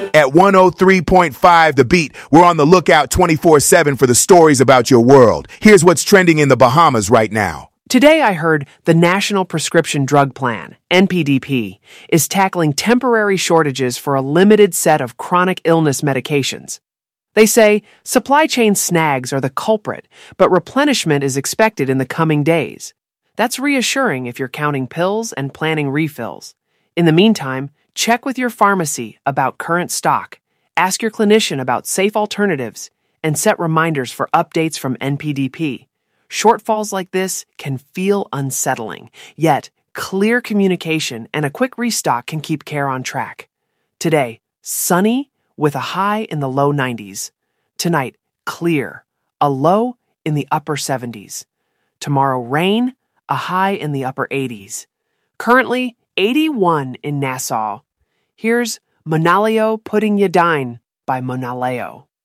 At 103.5 The Beat, we're on the lookout 24/7 for the stories about your world. Here's what's trending in the Bahamas right now. Today I heard the National Prescription Drug Plan, NPDP, is tackling temporary shortages for a limited set of chronic illness medications. They say supply chain snags are the culprit, but replenishment is expected in the coming days. That's reassuring if you're counting pills and planning refills. In the meantime, check with your pharmacy about current stock, ask your clinician about safe alternatives, and set reminders for updates from NPDP. Shortfalls like this can feel unsettling, yet clear communication and a quick restock can keep care on track. Today, sunny with a high in the low 90s. Tonight, clear, a low in the upper 70s. Tomorrow, rain, a high in the upper 80s. Currently, 81 in Nassau. Here's Monaleo Pudding Ya Dine by Monaleo.